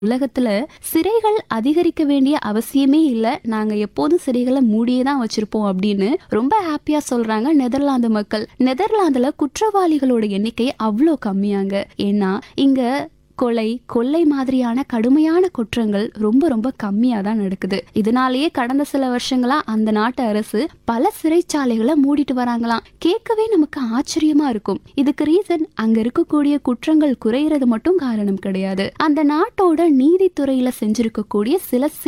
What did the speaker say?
உலகத்துல சிறைகள் அதிகரிக்க வேண்டிய அவசியமே இல்ல, நாங்க எப்போதும் சிறைகளை மூடியே தான் வச்சிருப்போம் அப்படின்னு ரொம்ப ஹாப்பியா சொல்றாங்க நெதர்லாந்து மக்கள். நெதர்லாந்துல குற்றவாளிகளோட எண்ணிக்கை அவ்வளோ கம்மியாங்க. ஏன்னா இங்க கொள்ளை மாதிரியான கடுமையான குற்றங்கள் ரொம்ப ரொம்ப கம்மியா தான் நடக்குது. இதனாலேயே கடந்த சில வருஷங்களா அந்த நாட்டு அரசு பல சிறைச்சாலைகளை மூடிட்டு வராங்களாம். கேட்கவே நமக்கு ஆச்சரியமா இருக்கும். இதுக்கு ரீசன் அங்க இருக்கக்கூடிய குற்றங்கள் குறையிறது மட்டும் காரணம் கிடையாது. அந்த நாட்டோட நீதித்துறையில செஞ்சிருக்கக்கூடிய சில